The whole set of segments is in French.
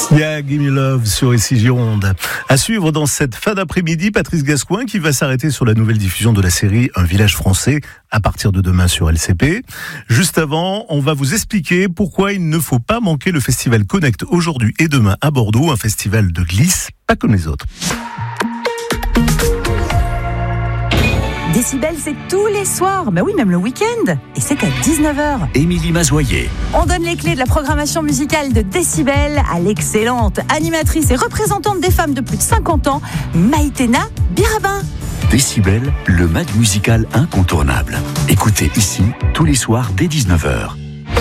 Yeah, Give Me Love sur ici Gironde. À suivre dans cette fin d'après-midi, Patrice Gascoin qui va s'arrêter sur la nouvelle diffusion de la série Un village français à partir de demain sur LCP. Juste avant, on va vous expliquer pourquoi il ne faut pas manquer le festival Connect aujourd'hui et demain à Bordeaux, un festival de glisse, pas comme les autres. Décibel, c'est tous les soirs, oui, même le week-end, et c'est à 19h. Émilie Mazoyer. On donne les clés de la programmation musicale de Décibel à l'excellente animatrice et représentante des femmes de plus de 50 ans, Maïtena Birabin. Décibel, le mag musical incontournable. Écoutez ici, tous les soirs dès 19h.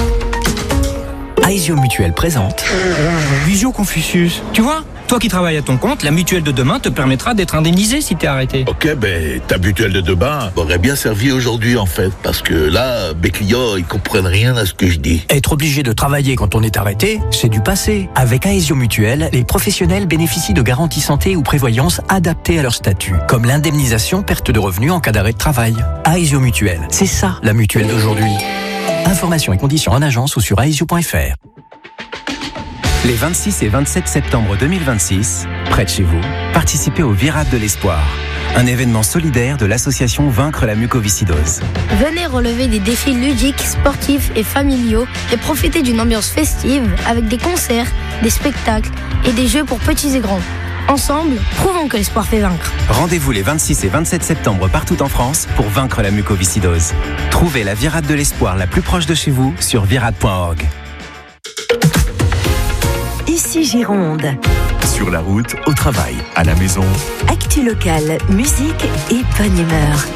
Aesio Mutuelle présente Visio Confucius. Tu vois, toi qui travailles à ton compte, la mutuelle de demain te permettra d'être indemnisé si t'es arrêté. Ok, ta mutuelle de demain m'aurait bien servi aujourd'hui en fait, parce que là, mes clients, ils comprennent rien à ce que je dis. Être obligé de travailler quand on est arrêté, c'est du passé. Avec Aesio Mutuelle, les professionnels bénéficient de garanties santé ou prévoyance adaptées à leur statut, comme l'indemnisation perte de revenus en cas d'arrêt de travail. Aesio Mutuelle, c'est ça la mutuelle d'aujourd'hui. Informations et conditions en agence ou sur aesio.fr. Les 26 et 27 septembre 2026, près de chez vous, participez au Virade de l'Espoir, un événement solidaire de l'association Vaincre la mucoviscidose. Venez relever des défis ludiques, sportifs et familiaux et profiter d'une ambiance festive avec des concerts, des spectacles et des jeux pour petits et grands. Ensemble, prouvons que l'espoir fait vaincre. Rendez-vous les 26 et 27 septembre partout en France pour vaincre la mucoviscidose. Trouvez la Virade de l'Espoir la plus proche de chez vous sur virade.org. Ici Gironde. Sur la route, au travail, à la maison. Actu locale, musique et bonne humeur.